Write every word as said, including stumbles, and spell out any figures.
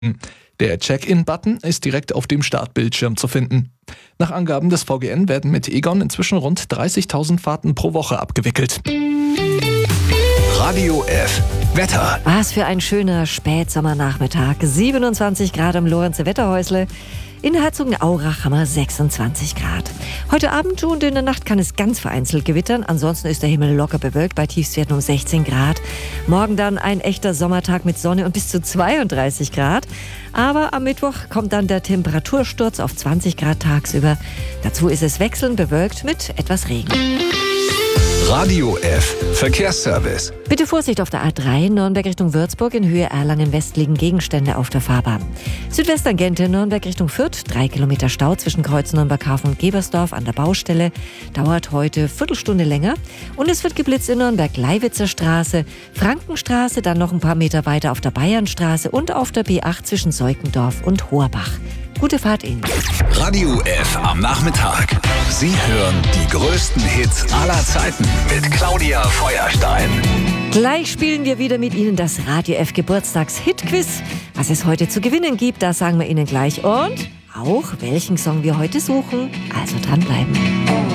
Der Check-in-Button ist direkt auf dem Startbildschirm zu finden. Nach Angaben des V G N werden mit Egon inzwischen rund dreißigtausend Fahrten pro Woche abgewickelt. Radio F. Wetter. Was für ein schöner Spätsommernachmittag. siebenundzwanzig Grad am Lorenzer Wetterhäusle. In Herzogenaurach haben wir sechsundzwanzig Grad. Heute Abend und in der Nacht kann es ganz vereinzelt gewittern. Ansonsten ist der Himmel locker bewölkt bei Tiefstwerten um sechzehn Grad. Morgen dann ein echter Sommertag mit Sonne und bis zu zweiunddreißig Grad. Aber am Mittwoch kommt dann der Temperatursturz auf zwanzig Grad tagsüber. Dazu ist es wechselnd bewölkt mit etwas Regen. Radio F. Verkehrsservice. Bitte Vorsicht auf der A drei, Nürnberg Richtung Würzburg, in Höhe Erlangen West liegen Gegenstände auf der Fahrbahn. Südwesttangente Nürnberg Richtung Fürth, drei Kilometer Stau zwischen Kreuz Nürnberghafen und Gebersdorf an der Baustelle, dauert heute Viertelstunde länger. Und es wird geblitzt in Nürnberg-Leiwitzer Straße, Frankenstraße, dann noch ein paar Meter weiter auf der Bayernstraße und auf der B acht zwischen Seukendorf und Hoherbach. Gute Fahrt Ihnen. Radio F am Nachmittag. Sie hören die größten Hits aller Zeiten mit Claudia Feuerstein. Gleich spielen wir wieder mit Ihnen das Radio F Geburtstags-Hit-Quiz. Was es heute zu gewinnen gibt, das sagen wir Ihnen gleich. Und auch, welchen Song wir heute suchen. Also dranbleiben.